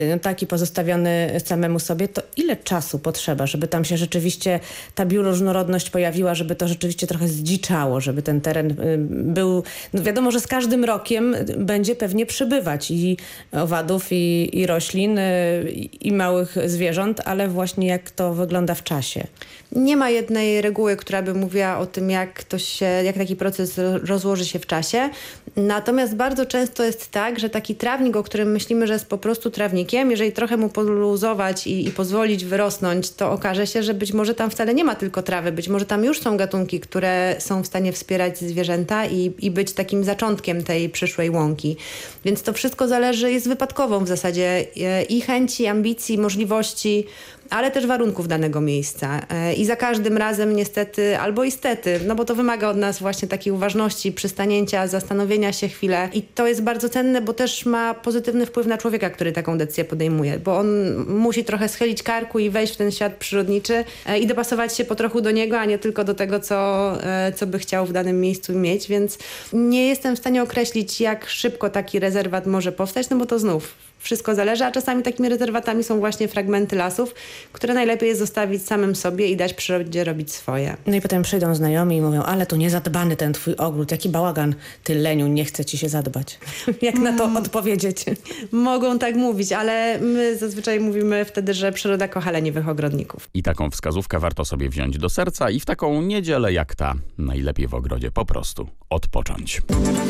taki pozostawiony samemu sobie, to ile czasu potrzeba, żeby tam się rzeczywiście ta bioróżnorodność pojawiła, żeby to rzeczywiście trochę zdziczało, żeby ten teren był... No wiadomo, że z każdym rokiem będzie pewnie przybywać i owadów, i roślin, i małych zwierząt, ale właśnie jak to wygląda w czasie? Nie ma jednej reguły, która by mówiła o tym, jak taki proces rozłoży się w czasie. Natomiast bardzo często jest tak, że taki trawnik, o którym myślimy, że jest po prostu trawnikiem, jeżeli trochę mu poluzować i pozwolić wyrosnąć, to okaże się, że być może tam wcale nie ma tylko trawy. Być może tam już są gatunki, które są w stanie wspierać zwierzęta i być takim zaczątkiem tej przyszłej łąki. Więc to wszystko jest wypadkową w zasadzie i chęci, ambicji, możliwości, ale też warunków danego miejsca. I za każdym razem niestety, albo istety, no bo to wymaga od nas właśnie takiej uważności, przystanięcia, zastanowienia się chwilę. I to jest bardzo cenne, bo też ma pozytywny wpływ na człowieka, który taką decyzję podejmuje, bo on musi trochę schylić karku i wejść w ten świat przyrodniczy i dopasować się po trochu do niego, a nie tylko do tego, co by chciał w danym miejscu mieć. Więc nie jestem w stanie określić, jak szybko taki rezerwat może powstać, no bo to znów wszystko zależy, a czasami takimi rezerwatami są właśnie fragmenty lasów, które najlepiej jest zostawić samym sobie i dać przyrodzie robić swoje. No i potem przyjdą znajomi i mówią, ale tu niezadbany ten twój ogród, jaki bałagan, ty leniu, nie chce ci się zadbać. Jak na to odpowiedzieć? Mogą tak mówić, ale my zazwyczaj mówimy wtedy, że przyroda kocha leniwych ogrodników. I taką wskazówkę warto sobie wziąć do serca i w taką niedzielę jak ta, najlepiej w ogrodzie po prostu odpocząć.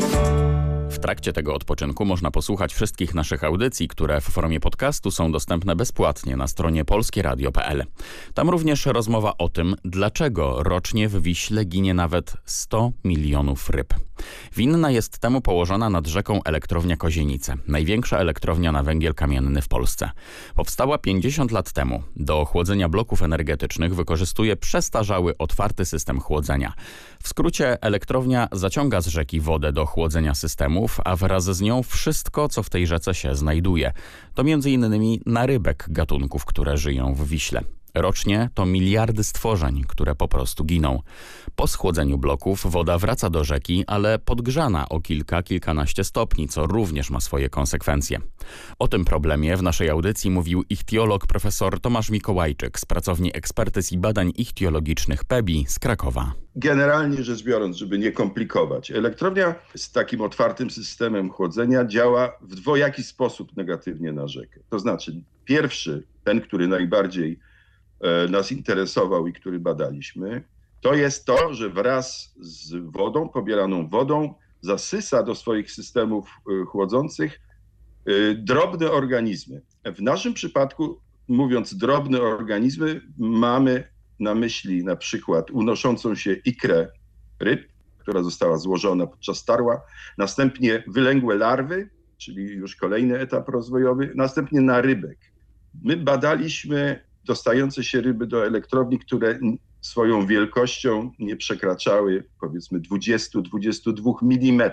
W trakcie tego odpoczynku można posłuchać wszystkich naszych audycji, które w formie podcastu są dostępne bezpłatnie na stronie polskieradio.pl. Tam również rozmowa o tym, dlaczego rocznie w Wiśle ginie nawet 100 milionów ryb. Winna jest temu położona nad rzeką elektrownia Kozienice, największa elektrownia na węgiel kamienny w Polsce. Powstała 50 lat temu. Do chłodzenia bloków energetycznych wykorzystuje przestarzały, otwarty system chłodzenia. W skrócie elektrownia zaciąga z rzeki wodę do chłodzenia systemów, a wraz z nią wszystko, co w tej rzece się znajduje. To m.in. narybek gatunków, które żyją w Wiśle. Rocznie to miliardy stworzeń, które po prostu giną. Po schłodzeniu bloków woda wraca do rzeki, ale podgrzana o kilkanaście stopni, co również ma swoje konsekwencje. O tym problemie w naszej audycji mówił ichtiolog profesor Tomasz Mikołajczyk z pracowni ekspertyz i badań ichtiologicznych PEBI z Krakowa. Generalnie rzecz biorąc, żeby nie komplikować, elektrownia z takim otwartym systemem chłodzenia działa w dwojaki sposób negatywnie na rzekę. To znaczy pierwszy, ten, który najbardziej nas interesował i który badaliśmy, to jest to, że wraz z wodą, pobieraną wodą, zasysa do swoich systemów chłodzących drobne organizmy. W naszym przypadku, mówiąc drobne organizmy, mamy na myśli na przykład unoszącą się ikrę ryb, która została złożona podczas tarła, następnie wylęgłe larwy, czyli już kolejny etap rozwojowy, następnie narybek. My badaliśmy dostające się ryby do elektrowni, które swoją wielkością nie przekraczały powiedzmy 20-22 mm.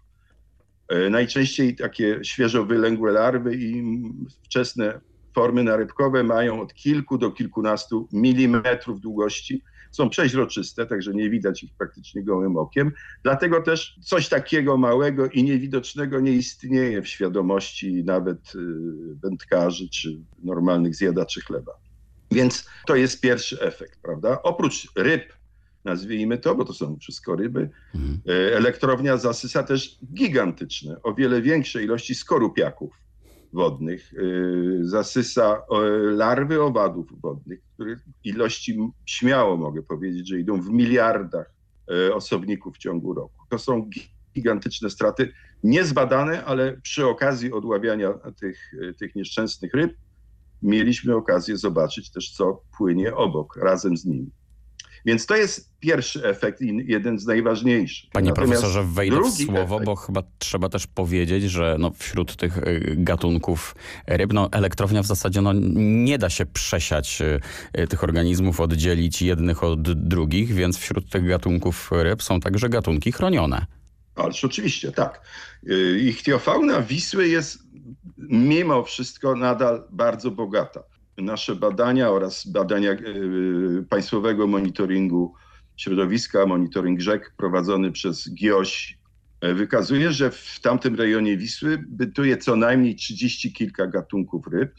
Najczęściej takie świeżo wylęgłe larwy i wczesne formy narybkowe mają od kilku do kilkunastu milimetrów długości. Są przeźroczyste, także nie widać ich praktycznie gołym okiem. Dlatego też coś takiego małego i niewidocznego nie istnieje w świadomości nawet wędkarzy czy normalnych zjadaczy chleba. Więc to jest pierwszy efekt, prawda? Oprócz ryb, nazwijmy to, bo to są wszystko ryby, elektrownia zasysa też gigantyczne, o wiele większe ilości skorupiaków wodnych. Zasysa larwy owadów wodnych, których ilości śmiało mogę powiedzieć, że idą w miliardach osobników w ciągu roku. To są gigantyczne straty, niezbadane, ale przy okazji odławiania tych nieszczęsnych ryb mieliśmy okazję zobaczyć też, co płynie obok, razem z nimi. Więc to jest pierwszy efekt i jeden z najważniejszych. Panie profesorze, wejdę w słowo, bo chyba trzeba też powiedzieć, że wśród tych gatunków ryb, elektrownia w zasadzie nie da się przesiać tych organizmów, oddzielić jednych od drugich, więc wśród tych gatunków ryb są także gatunki chronione. Ależ oczywiście, tak. Ichtiofauna Wisły jest mimo wszystko nadal bardzo bogata. Nasze badania oraz badania Państwowego Monitoringu Środowiska, monitoring rzek prowadzony przez GIOŚ wykazuje, że w tamtym rejonie Wisły bytuje co najmniej 30 kilka gatunków ryb,